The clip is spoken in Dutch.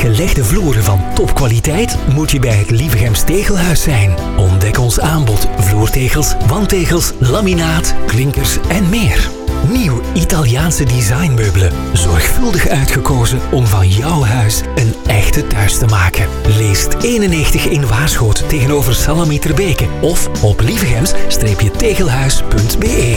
gelegde vloeren van topkwaliteit moet je bij het Lievegems Tegelhuis zijn. Ontdek ons aanbod vloertegels, wandtegels, laminaat, klinkers en meer. Nieuw Italiaanse designmeubelen. Zorgvuldig uitgekozen om van jouw huis een echte thuis te maken. Leest 91 in Waarschoot tegenover Salamieterbeke of op lievegems-tegelhuis.be.